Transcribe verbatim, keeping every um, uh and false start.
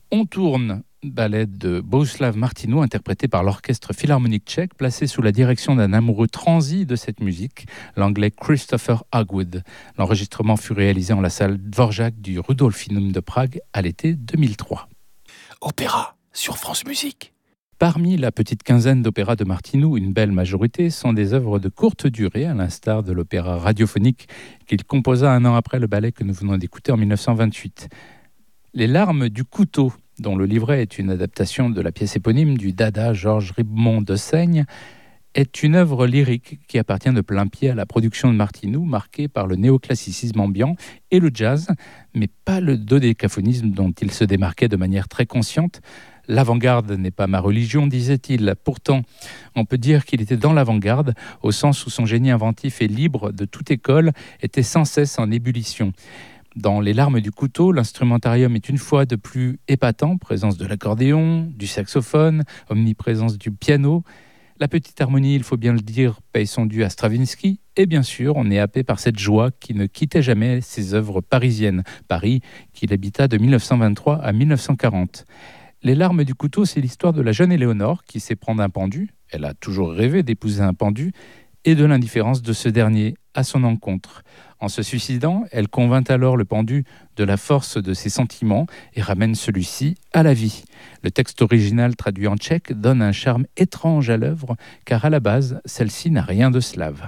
On tourne, ballet de Bohuslav Martinu, interprété par l'Orchestre Philharmonique tchèque, placé sous la direction d'un amoureux transi de cette musique, l'anglais Christopher Hogwood. L'enregistrement fut réalisé en la salle Dvorak du Rudolfinum de Prague à l'été deux mille trois. Opéra sur France Musique. Parmi la petite quinzaine d'opéras de Martinu, une belle majorité sont des œuvres de courte durée, à l'instar de l'opéra radiophonique qu'il composa un an après le ballet que nous venons d'écouter en mille neuf cent vingt-huit. Les larmes du couteau, dont le livret est une adaptation de la pièce éponyme du dada Georges Ribmond de Seigne, est une œuvre lyrique qui appartient de plein pied à la production de Martinu, marquée par le néoclassicisme ambiant et le jazz, mais pas le dodécaphonisme dont il se démarquait de manière très consciente. L'avant-garde n'est pas ma religion, disait-il. Pourtant, on peut dire qu'il était dans l'avant-garde, au sens où son génie inventif et libre de toute école était sans cesse en ébullition. Dans Les larmes du couteau, l'instrumentarium est une fois de plus épatant, présence de l'accordéon, du saxophone, omniprésence du piano. La petite harmonie, il faut bien le dire, paye son dû à Stravinsky. Et bien sûr, on est happé par cette joie qui ne quittait jamais ses œuvres parisiennes. Paris, qu'il habita de mille neuf cent vingt-trois à mille neuf cent quarante. Les larmes du couteau, c'est l'histoire de la jeune Éléonore qui s'éprend d'un pendu. Elle a toujours rêvé d'épouser un pendu, et de l'indifférence de ce dernier à son encontre. En se suicidant, elle convainc alors le pendu de la force de ses sentiments et ramène celui-ci à la vie. Le texte original traduit en tchèque donne un charme étrange à l'œuvre, car à la base, celle-ci n'a rien de slave.